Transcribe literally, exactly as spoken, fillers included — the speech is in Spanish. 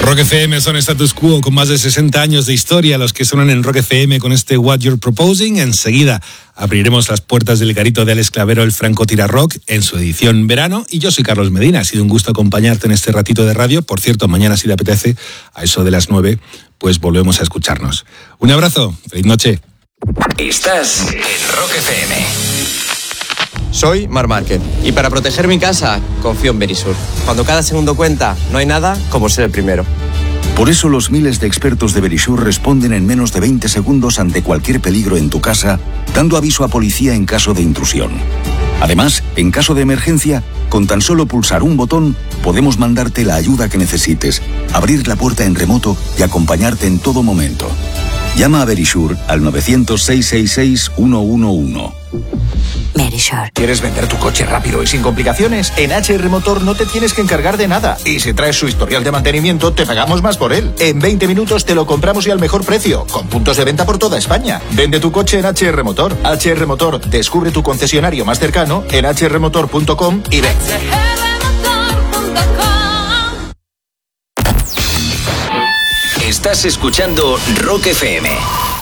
Rock F M son Status Quo con más de sesenta años de historia, los que suenan en Rock F M con este What You're Proposing. Enseguida abriremos las puertas del garito de Alex Clavero, el Franco Tira Rock, en su edición verano. Y yo soy Carlos Medina, ha sido un gusto acompañarte en este ratito de radio. Por cierto, mañana, si te apetece, a eso de las nueve, pues volvemos a escucharnos. Un abrazo, feliz noche. Estás en Rock F M. Soy Marc Márquez y para proteger mi casa confío en Verisur. Cuando cada segundo cuenta, no hay nada como ser el primero. Por eso los miles de expertos de Verisur responden en menos de veinte segundos ante cualquier peligro en tu casa, dando aviso a policía en caso de intrusión. Además, en caso de emergencia, con tan solo pulsar un botón, podemos mandarte la ayuda que necesites, abrir la puerta en remoto y acompañarte en todo momento. Llama a Verisur al nueve cero cero, seis seis seis, uno uno uno. Verisur. ¿Quieres vender tu coche rápido y sin complicaciones? En H R Motor no te tienes que encargar de nada. Y si traes su historial de mantenimiento, te pagamos más por él. En veinte minutos te lo compramos y al mejor precio, con puntos de venta por toda España. Vende tu coche en H R Motor. H R Motor, descubre tu concesionario más cercano en h r motor punto com y ven. Estás escuchando Rock F M.